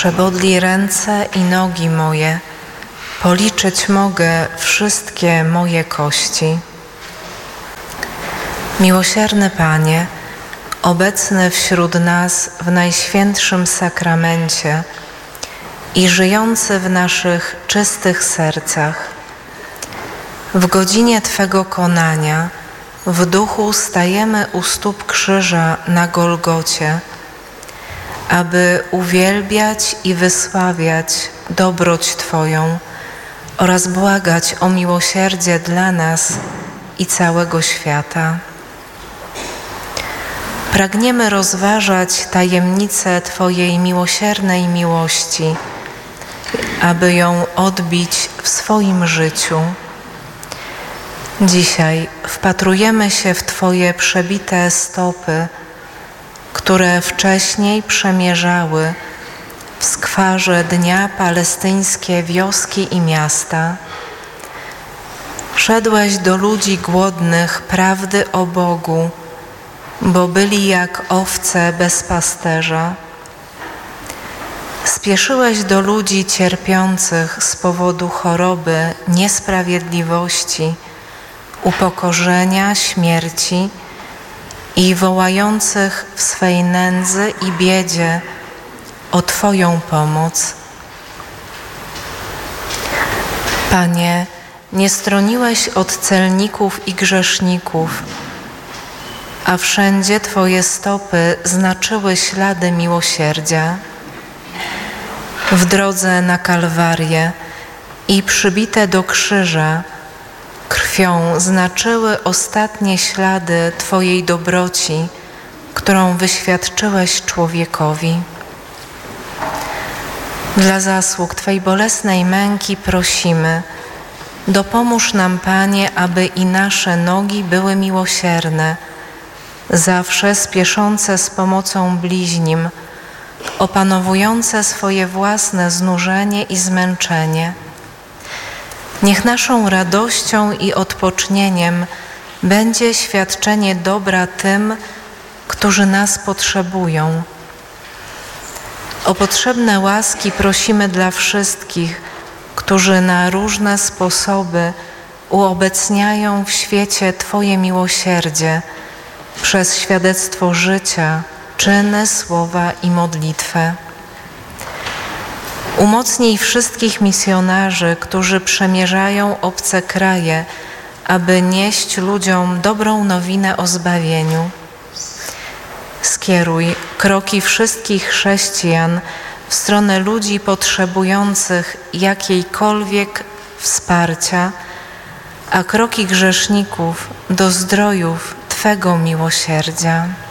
przebodli ręce i nogi moje, policzyć mogę wszystkie moje kości. Miłosierny Panie, obecny wśród nas w Najświętszym Sakramencie i żyjący w naszych czystych sercach, w godzinie Twego konania w duchu stajemy u stóp krzyża na Golgocie, aby uwielbiać i wysławiać dobroć Twoją oraz błagać o miłosierdzie dla nas i całego świata. Pragniemy rozważać tajemnicę Twojej miłosiernej miłości, aby ją odbić w swoim życiu. Dzisiaj wpatrujemy się w Twoje przebite stopy, które wcześniej przemierzały w skwarze dnia palestyńskie wioski i miasta. Szedłeś do ludzi głodnych prawdy o Bogu, bo byli jak owce bez pasterza. Spieszyłeś do ludzi cierpiących z powodu choroby, niesprawiedliwości, upokorzenia, śmierci i wołających w swej nędzy i biedzie o Twoją pomoc. Panie, nie stroniłeś od celników i grzeszników, a wszędzie Twoje stopy znaczyły ślady miłosierdzia. W drodze na Kalwarię i przybite do krzyża krwią znaczyły ostatnie ślady Twojej dobroci, którą wyświadczyłeś człowiekowi. Dla zasług Twej bolesnej męki prosimy, dopomóż nam, Panie, aby i nasze nogi były miłosierne, zawsze spieszące z pomocą bliźnim, opanowujące swoje własne znużenie i zmęczenie. Niech naszą radością i odpocznieniem będzie świadczenie dobra tym, którzy nas potrzebują. O potrzebne łaski prosimy dla wszystkich, którzy na różne sposoby uobecniają w świecie Twoje miłosierdzie przez świadectwo życia, czyny, słowa i modlitwę. Umocnij wszystkich misjonarzy, którzy przemierzają obce kraje, aby nieść ludziom dobrą nowinę o zbawieniu. Skieruj kroki wszystkich chrześcijan w stronę ludzi potrzebujących jakiejkolwiek wsparcia, a kroki grzeszników do zdrojów Twego miłosierdzia.